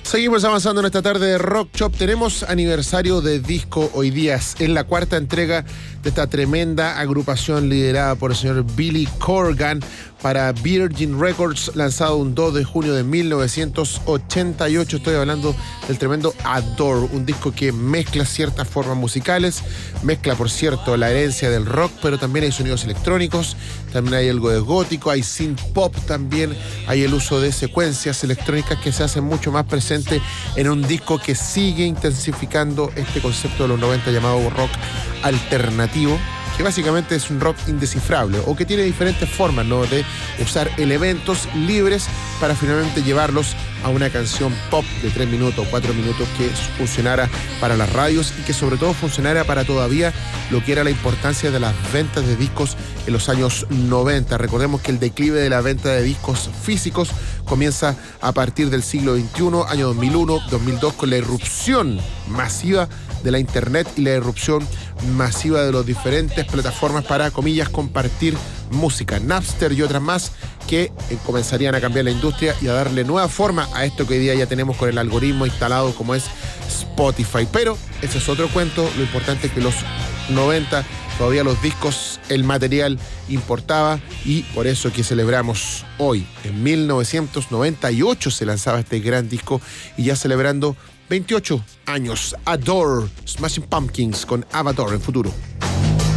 Seguimos avanzando en esta tarde de Rock Shop. Tenemos aniversario de disco hoy día. Es la cuarta entrega de esta tremenda agrupación liderada por el señor Billy Corgan para Virgin Records, lanzado un 2 de junio de 1988. Estoy hablando del tremendo Adore, un disco que mezcla ciertas formas musicales, mezcla, por cierto, la herencia del rock, pero también hay sonidos electrónicos, también hay algo de gótico, hay synth pop también, hay el uso de secuencias electrónicas que se hacen mucho más presente en un disco que sigue intensificando este concepto de los 90 llamado rock alternativo, que básicamente es un rock indescifrable o que tiene diferentes formas, ¿no?, de usar elementos libres para finalmente llevarlos a una canción pop de 3 minutos, 4 minutos que funcionara para las radios y que sobre todo funcionara para todavía lo que era la importancia de las ventas de discos en los años 90. Recordemos que el declive de la venta de discos físicos comienza a partir del siglo XXI, año 2001, 2002, con la irrupción masiva de la internet y la irrupción masiva de las diferentes plataformas para, comillas, compartir música, Napster y otras más, que comenzarían a cambiar la industria y a darle nueva forma a esto que hoy día ya tenemos con el algoritmo instalado como es Spotify. Pero ese es otro cuento. Lo importante es que los 90 todavía los discos, el material importaba, y por eso que celebramos hoy. En 1998 se lanzaba este gran disco y ya celebrando 28 años. Adore, Smashing Pumpkins con Avatar en futuro.